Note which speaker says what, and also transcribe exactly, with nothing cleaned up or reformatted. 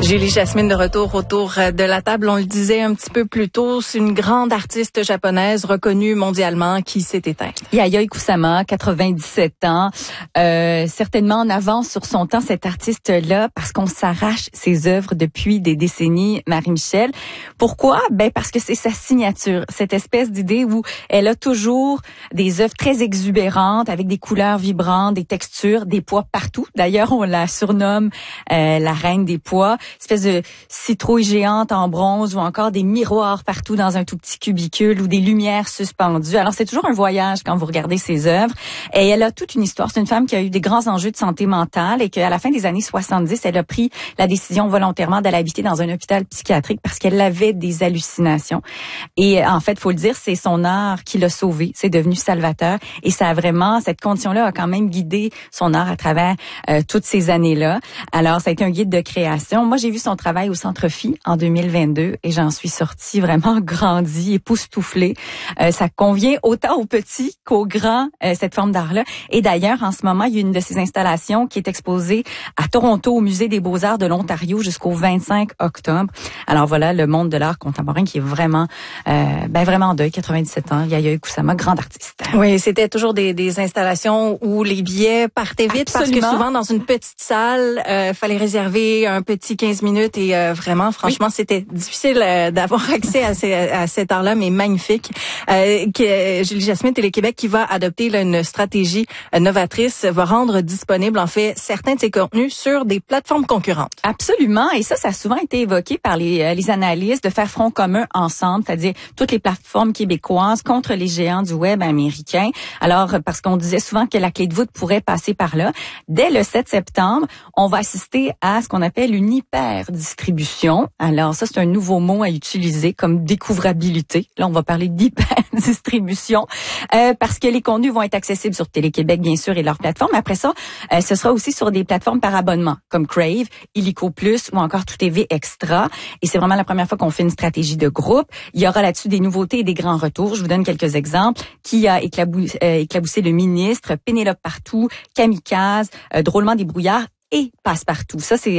Speaker 1: Julie Jasmine de retour autour de la table. On le disait un petit peu plus tôt, c'est une grande artiste japonaise reconnue mondialement qui s'est éteinte.
Speaker 2: Yayoi Kusama, quatre-vingt-dix-sept ans, euh, certainement en avance sur son temps, cette artiste-là, parce qu'on s'arrache ses œuvres depuis des décennies, Marie-Michel. Pourquoi? Ben parce que c'est sa signature, cette espèce d'idée où elle a toujours des œuvres très exubérantes, avec des couleurs vibrantes, des textures, des pois partout. D'ailleurs, on la surnomme euh, la reine des pois. Espèce de citrouille géante en bronze ou encore des miroirs partout dans un tout petit cubicule ou des lumières suspendues. Alors, c'est toujours un voyage quand vous regardez ses œuvres. Et elle a toute une histoire. C'est une femme qui a eu des grands enjeux de santé mentale et qu'à la fin des années soixante-dix, elle a pris la décision volontairement d'aller habiter dans un hôpital psychiatrique parce qu'elle avait des hallucinations. Et en fait, faut le dire, c'est son art qui l'a sauvée. C'est devenu salvateur. Et ça a vraiment, cette condition-là a quand même guidé son art à travers euh, toutes ces années-là. Alors, ça a été un guide de création. Moi, j'ai vu son travail au Centre Phi en deux mille vingt-deux et j'en suis sortie vraiment grandie, époustouflée. Euh, ça convient autant aux petits qu'aux grands, euh, cette forme d'art-là. Et d'ailleurs, en ce moment, il y a une de ces installations qui est exposée à Toronto, au Musée des Beaux-Arts de l'Ontario jusqu'au vingt-cinq octobre. Alors voilà, le monde de l'art contemporain qui est vraiment, euh, ben vraiment en deuil, quatre-vingt-dix-sept ans. Yayoi Kusama, grande artiste.
Speaker 1: Oui, c'était toujours des, des installations où les billets partaient vite.
Speaker 2: Absolument.
Speaker 1: Parce que souvent, dans une petite salle, euh, fallait réserver un petit quinze minutes et euh, vraiment, franchement, oui. C'était difficile euh, d'avoir accès à, ces, à cet art-là, mais magnifique. Euh, que, Julie Jasmine, Télé-Québec, qui va adopter là, une stratégie euh, novatrice, va rendre disponible, en fait, certains de ses contenus sur des plateformes concurrentes.
Speaker 2: Absolument. Et ça, ça a souvent été évoqué par les, euh, les analystes de faire front commun ensemble, c'est-à-dire toutes les plateformes québécoises contre les géants du web américain. Alors, parce qu'on disait souvent que la clé de voûte pourrait passer par là. Dès le sept septembre, on va assister à ce qu'on appelle une hyper-distribution. Alors, ça, c'est un nouveau mot à utiliser comme découvrabilité. Là, on va parler d'hyper-distribution euh, parce que les contenus vont être accessibles sur Télé-Québec, bien sûr, et leur plateforme. Après ça, euh, ce sera aussi sur des plateformes par abonnement, comme Crave, Illico Plus ou encore Tout T V Extra. Et c'est vraiment la première fois qu'on fait une stratégie de groupe. Il y aura là-dessus des nouveautés et des grands retours. Je vous donne quelques exemples. Qui a éclaboussé, euh, éclaboussé le ministre, Pénélope Partout, Kamikaze, euh, Drôlement débrouillard et Passe-Partout. Ça, c'est